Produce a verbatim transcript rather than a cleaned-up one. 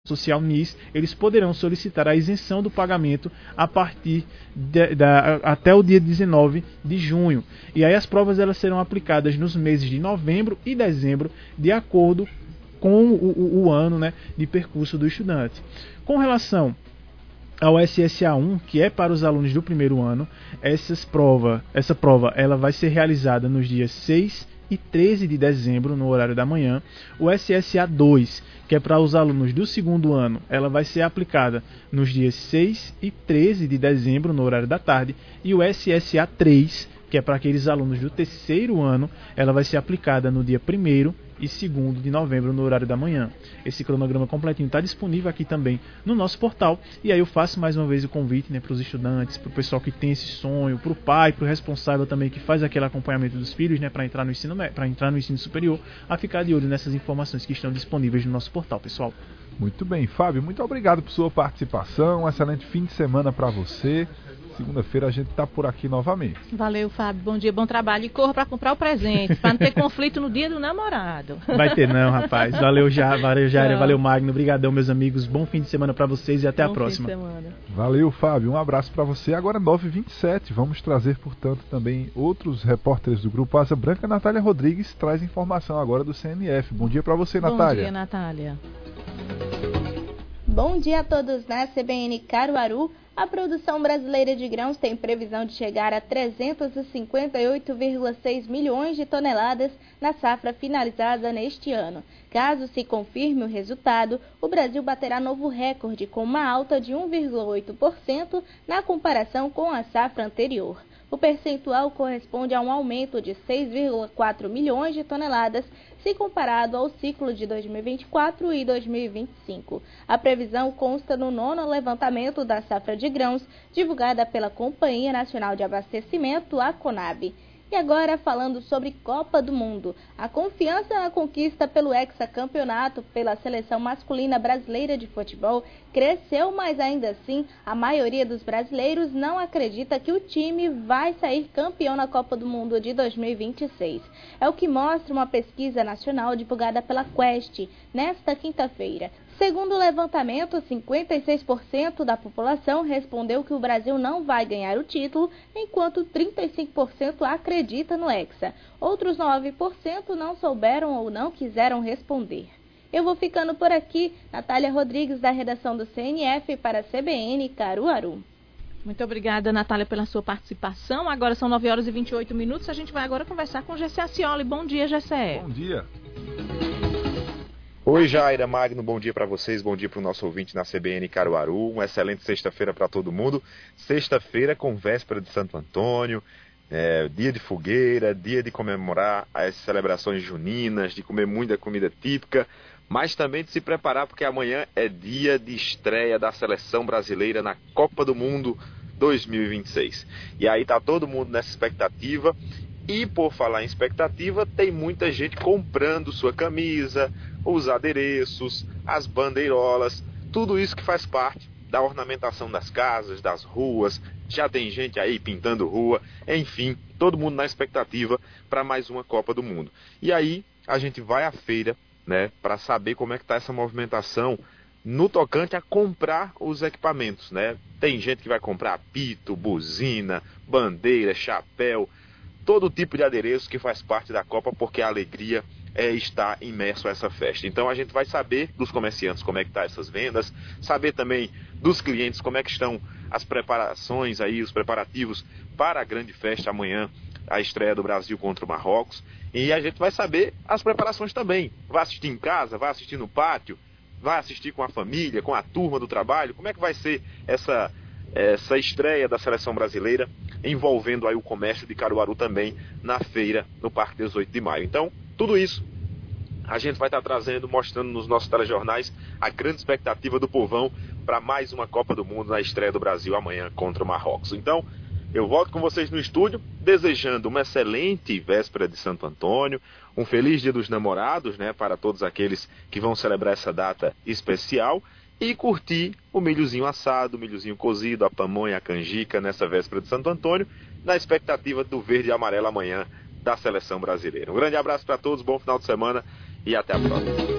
Social N I S, eles poderão solicitar a isenção do pagamento a partir de, da, até o dia dezenove de junho. E aí as provas elas serão aplicadas nos meses de novembro e dezembro, de acordo com o, o, o ano, né, de percurso do estudante. Com relação ao S S A um, que é para os alunos do primeiro ano, essas prova, essa prova ela vai ser realizada nos dias seis e treze de dezembro, no horário da manhã. O S S A dois, que é para os alunos do segundo ano, ela vai ser aplicada nos dias seis e treze de dezembro, no horário da tarde. E o S S A três, que é para aqueles alunos do terceiro ano, ela vai ser aplicada no dia primeiro e segundo de novembro, no horário da manhã. Esse cronograma completinho está disponível aqui também no nosso portal. E aí eu faço mais uma vez o convite, né, para os estudantes, para o pessoal que tem esse sonho, para o pai, para o responsável também que faz aquele acompanhamento dos filhos, né, para entrar no ensino, para entrar no ensino superior, a ficar de olho nessas informações que estão disponíveis no nosso portal, pessoal. Muito bem, Fábio, muito obrigado por sua participação. Um excelente fim de semana para você. Segunda-feira a gente está por aqui novamente. Valeu, Fábio. Bom dia, bom trabalho. E corra para comprar o presente, para não ter conflito no dia do namorado. Vai ter não, rapaz. Valeu, já, valeu, Jária, valeu, Magno. Obrigadão, meus amigos. Bom fim de semana para vocês e até bom a próxima. Fim de semana. Valeu, Fábio. Um abraço para você. Agora nove e vinte e sete. Vamos trazer, portanto, também outros repórteres do Grupo Asa Branca. Natália Rodrigues traz informação agora do C N F. Bom dia para você, Natália. Bom dia, Natália. Bom dia a todos na C B N Caruaru. A produção brasileira de grãos tem previsão de chegar a trezentos e cinquenta e oito vírgula seis milhões de toneladas na safra finalizada neste ano. Caso se confirme o resultado, o Brasil baterá novo recorde com uma alta de um vírgula oito por cento na comparação com a safra anterior. O percentual corresponde a um aumento de seis vírgula quatro milhões de toneladas se comparado ao ciclo de dois mil e vinte e quatro e dois mil e vinte e cinco. A previsão consta no nono levantamento da safra de grãos, divulgada pela Companhia Nacional de Abastecimento, a CONAB. E agora falando sobre Copa do Mundo. A confiança na conquista pelo hexacampeonato pela seleção masculina brasileira de futebol cresceu, mas ainda assim a maioria dos brasileiros não acredita que o time vai sair campeão na Copa do Mundo de dois mil e vinte e seis. É o que mostra uma pesquisa nacional divulgada pela Quest nesta quinta-feira. Segundo o levantamento, cinquenta e seis por cento da população respondeu que o Brasil não vai ganhar o título, enquanto trinta e cinco por cento acredita no Hexa. Outros nove por cento não souberam ou não quiseram responder. Eu vou ficando por aqui. Natália Rodrigues, da redação do C N F, para a C B N Caruaru. Muito obrigada, Natália, pela sua participação. Agora são nove horas e vinte e oito minutos. A gente vai agora conversar com Gessé Acioli. Bom dia, Gessé. Bom dia. Oi, Jaira, Magno, bom dia para vocês, bom dia para o nosso ouvinte na C B N Caruaru, uma excelente sexta-feira para todo mundo, sexta-feira com véspera de Santo Antônio, é, dia de fogueira, dia de comemorar as celebrações juninas, de comer muita comida típica, mas também de se preparar porque amanhã é dia de estreia da seleção brasileira na Copa do Mundo dois mil e vinte e seis, e aí tá todo mundo nessa expectativa. E por falar em expectativa, tem muita gente comprando sua camisa, os adereços, as bandeirolas, tudo isso que faz parte da ornamentação das casas, das ruas. Já tem gente aí pintando rua, enfim, todo mundo na expectativa para mais uma Copa do Mundo. E aí a gente vai à feira, né, para saber como é que está essa movimentação no tocante a comprar os equipamentos, né? Tem gente que vai comprar apito, buzina, bandeira, chapéu, todo tipo de adereço que faz parte da Copa, porque a alegria é estar imerso a essa festa. Então a gente vai saber dos comerciantes como é que tá essas vendas, saber também dos clientes como é que estão as preparações aí, os preparativos para a grande festa amanhã, a estreia do Brasil contra o Marrocos. E a gente vai saber as preparações também. Vai assistir em casa, vai assistir no pátio, vai assistir com a família, com a turma do trabalho. Como é que vai ser essa, essa estreia da seleção brasileira, envolvendo aí o comércio de Caruaru também na feira, no Parque dezoito de maio. Então, tudo isso a gente vai estar trazendo, mostrando nos nossos telejornais a grande expectativa do povão para mais uma Copa do Mundo na estreia do Brasil amanhã contra o Marrocos. Então, eu volto com vocês no estúdio, desejando uma excelente véspera de Santo Antônio, um feliz Dia dos Namorados, né, para todos aqueles que vão celebrar essa data especial, e curtir o milhozinho assado, o milhozinho cozido, a pamonha, a canjica nessa véspera de Santo Antônio, na expectativa do verde e amarelo amanhã da seleção brasileira. Um grande abraço para todos, bom final de semana e até a próxima.